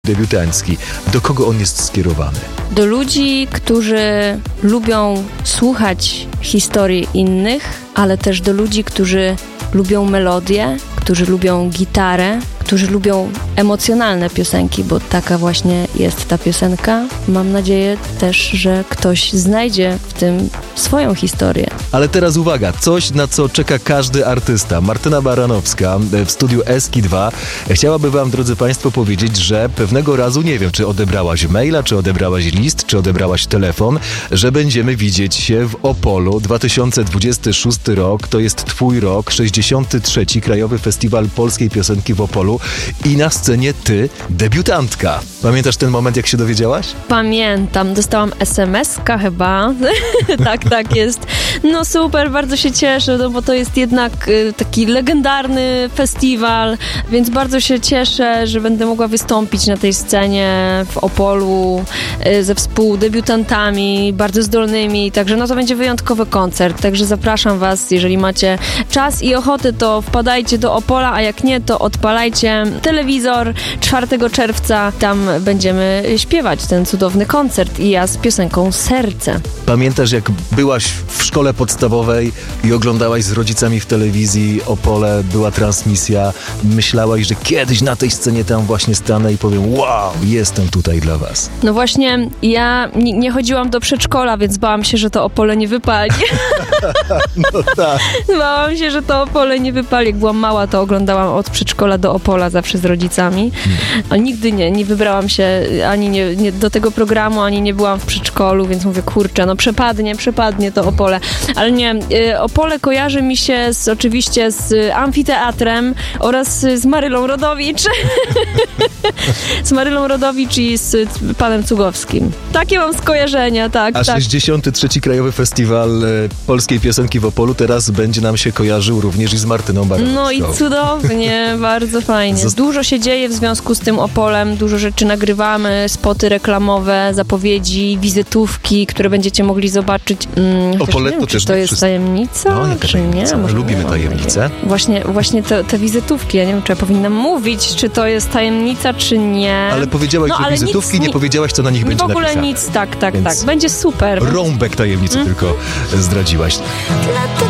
debiutancki. Do kogo on jest skierowany? Do ludzi, którzy lubią słuchać historii innych, ale też do ludzi, którzy lubią melodię, którzy lubią gitarę, którzy lubią emocjonalne piosenki, bo taka właśnie jest ta piosenka. Mam nadzieję też, że ktoś znajdzie w tym swoją historię. Ale teraz uwaga, coś na co czeka każdy artysta. Martyna Baranowska w studiu Eski 2 chciałaby wam, drodzy państwo, powiedzieć, że pewnego razu, nie wiem, czy odebrałaś maila, czy odebrałaś list, czy odebrałaś telefon, że będziemy widzieć się w Opolu. 2026 rok, to jest twój rok, 63. Krajowy Festiwal Polskiej Piosenki w Opolu i na scenie ty, debiutantka. Pamiętasz ten moment, jak się dowiedziałaś? Pamiętam, dostałam SMS-ka chyba. tak jest. No super, bardzo się cieszę, no bo to jest jednak taki legendarny festiwal, więc bardzo się cieszę, że będę mogła wystąpić na tej scenie w Opolu ze współdebiutantami, bardzo zdolnymi, także no to będzie wyjątkowy koncert, także zapraszam was, jeżeli macie czas i ochotę, to wpadajcie do Opola, a jak nie, to odpalajcie telewizor 4 czerwca, tam będziemy śpiewać ten cudowny koncert i ja z piosenką Serce. Pamiętasz, jak byłaś w szkole podstawowej i oglądałaś z rodzicami w telewizji Opole, była transmisja, myślałaś, że kiedyś na tej scenie tam właśnie stanę i powiem, wow, jestem tutaj dla was. No właśnie, ja nie chodziłam do przedszkola, więc bałam się, że to Opole nie wypali. No tak. Bałam się, że to Opole nie wypali. Jak byłam mała, to oglądałam od przedszkola do Opola zawsze z rodzicami. A nigdy nie wybrałam się ani nie do tego programu, ani nie byłam w przedszkolu, więc mówię, kurczę, no przepadnie to Opole. Ale nie, Opole kojarzy mi się oczywiście z amfiteatrem oraz z Marylą Rodowicz. Z Marylą Rodowicz i z panem Cugowskim. Takie mam skojarzenia, tak. A 63. Krajowy Festiwal Polskiej Piosenki w Opolu teraz będzie nam się kojarzył również i z Martyną Baranowską. No i cudownie, bardzo fajnie. Dużo się dzieje w związku z tym Opolem, dużo rzeczy nagrywamy, spoty reklamowe, zapowiedzi, wizytówki, które będziecie mogli zobaczyć. Opole to czy też to jest wszyscy. tajemnica? No, jaka czy tajemnica? nie? Może lubimy nie, tajemnice. Właśnie te wizytówki, ja nie wiem, czy ja powinnam mówić, czy to jest tajemnica, czy nie. Ale powiedziałaś, że wizytówki, nie powiedziałaś, co na nich będzie w ogóle napisane. nic, tak. Będzie super. Rąbek tajemnicy tylko zdradziłaś. Dlatego